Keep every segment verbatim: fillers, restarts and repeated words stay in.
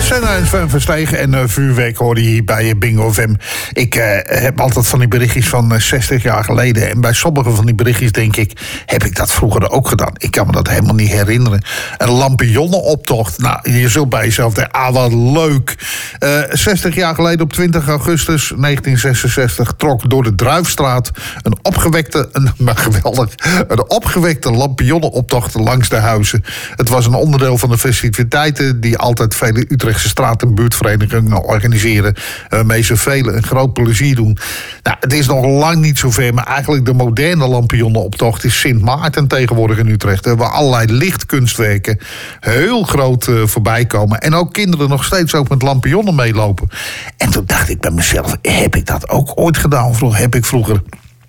Senna en Sven Verstegen en uh, vuurwerk hoorde je hier bij Bingo F M. Ik uh, heb altijd van die berichtjes van uh, zestig jaar geleden. En bij sommige van die berichtjes denk ik, heb ik dat vroeger ook gedaan? Ik kan me dat helemaal niet herinneren. Een lampionnenoptocht. Nou, je zult bij jezelf denken, ah, wat leuk. Uh, zestig jaar geleden op twintig augustus negentien zesenzestig trok door de Druifstraat een opgewekte, een, maar geweldig, een opgewekte lampionnenoptocht langs de huizen. Het was een onderdeel van de festiviteiten die altijd vele Utrechtse straat- en buurtverenigingen organiseren, waarmee ze velen een groot plezier doen. Nou, het is nog lang niet zover, maar eigenlijk de moderne lampionnenoptocht is Sint Maarten tegenwoordig in Utrecht, waar allerlei lichtkunstwerken heel groot uh, voorbij komen. En ook kinderen nog steeds ook met lampionnen meelopen. En toen dacht ik bij mezelf, heb ik dat ook ooit gedaan? Vroeger heb ik vroeger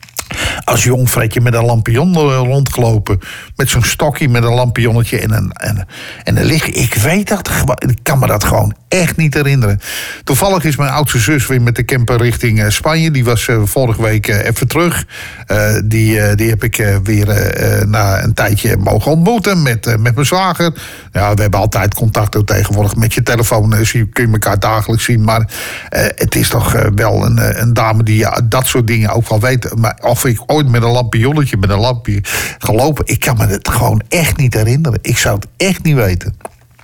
als jong Fredje met een lampion rondgelopen. Met zo'n stokje met een lampionnetje en een, en, en een licht. Ik weet dat, ik kan me dat gewoon echt niet herinneren. Toevallig is mijn oudste zus weer met de camper richting uh, Spanje. Die was uh, vorige week uh, even terug. Uh, die, uh, die heb ik uh, weer uh, na een tijdje mogen ontmoeten met, uh, met mijn zwager. Ja, we hebben altijd contact ook tegenwoordig met je telefoon. Dus je kun je elkaar dagelijks zien. Maar uh, het is toch uh, wel een, een dame die uh, dat soort dingen ook wel weet. Maar of ik ooit met een lampionnetje, met een lampje gelopen, ik kan me het gewoon echt niet herinneren. Ik zou het echt niet weten.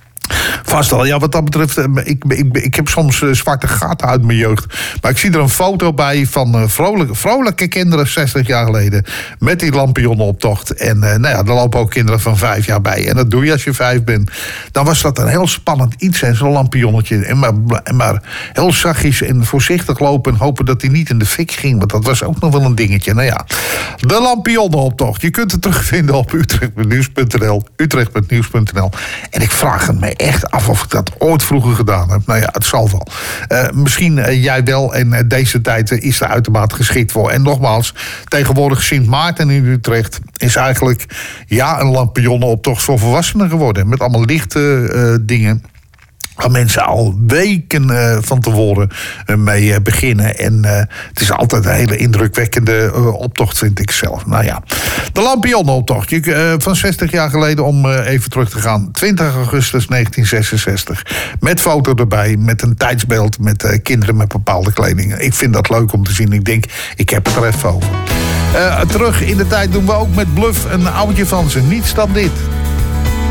Vast al, ja, wat dat betreft, ik, ik, ik heb soms uh, zwarte gaten uit mijn jeugd. Maar ik zie er een foto bij van uh, vrolijke, vrolijke kinderen zestig jaar geleden. Met die lampionnenoptocht. En uh, nou ja, er lopen ook kinderen van vijf jaar bij. En dat doe je als je vijf bent. Dan was dat een heel spannend iets, hè, zo'n lampionnetje. En maar, en maar heel zachtjes en voorzichtig lopen en hopen dat hij niet in de fik ging. Want dat was ook nog wel een dingetje. Nou ja, de lampionnenoptocht. Je kunt het terugvinden op utrecht punt nieuws punt n l. utrecht punt nieuws punt n l. En ik vraag het me echt af of ik dat ooit vroeger gedaan heb. Nou ja, het zal wel. Uh, misschien uh, jij wel. En uh, deze tijd uh, is er uitermate geschikt voor. En nogmaals, tegenwoordig Sint Maarten in Utrecht is eigenlijk ja, een lampionnenoptocht voor volwassenen geworden. Met allemaal lichte uh, dingen. Waar mensen al weken uh, van tevoren uh, mee uh, beginnen. En uh, het is altijd een hele indrukwekkende uh, optocht, vind ik zelf. Nou ja, de lampionnenoptocht. Uh, van zestig jaar geleden, om uh, even terug te gaan. twintig augustus negentien zesenzestig. Met foto erbij, met een tijdsbeeld, met uh, kinderen met bepaalde kleding. Ik vind dat leuk om te zien. Ik denk, ik heb het er even over. Uh, terug in de tijd doen we ook met Bluff een oudje van ze. Niets dan dit.